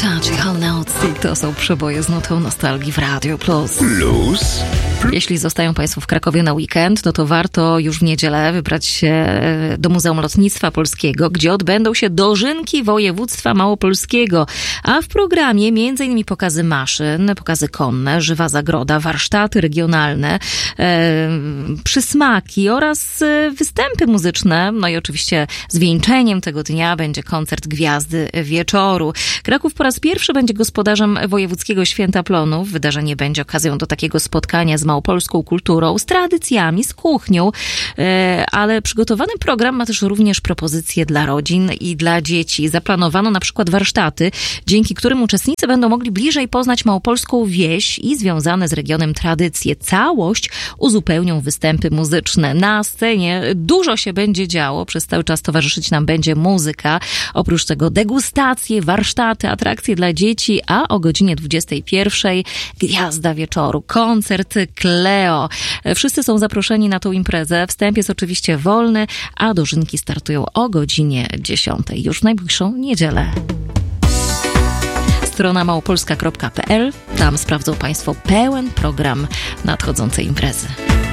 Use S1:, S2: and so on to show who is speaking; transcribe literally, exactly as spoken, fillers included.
S1: Touch i Hall Notes. I to są przeboje z nutą nostalgii w Radio Plus.
S2: Plus.
S1: Jeśli zostają Państwo w Krakowie na weekend, no to warto już w niedzielę wybrać się do Muzeum Lotnictwa Polskiego, gdzie odbędą się dożynki województwa małopolskiego. A w programie między innymi pokazy maszyn, pokazy konne, żywa zagroda, warsztaty regionalne, e, przysmaki oraz występy muzyczne. No i oczywiście zwieńczeniem tego dnia będzie koncert Gwiazdy Wieczoru. Kraków po raz pierwszy będzie gospodarzem Wojewódzkiego Święta Plonów. Wydarzenie będzie okazją do takiego spotkania z małopolską kulturą, z tradycjami, z kuchnią, ale przygotowany program ma też również propozycje dla rodzin i dla dzieci. Zaplanowano na przykład warsztaty, dzięki którym uczestnicy będą mogli bliżej poznać małopolską wieś i związane z regionem tradycje. Całość uzupełnią występy muzyczne. Na scenie dużo się będzie działo, przez cały czas towarzyszyć nam będzie muzyka. Oprócz tego degustacje, warsztaty, atrakcje dla dzieci, a o godzinie dwudziestej pierwszej Gwiazda Wieczoru, koncert Kleo. Wszyscy są zaproszeni na tą imprezę. Wstęp jest oczywiście wolny, a dożynki startują o godzinie dziesiątej. Już w najbliższą niedzielę. Strona małopolska kropka p l. Tam sprawdzą Państwo pełen program nadchodzącej imprezy.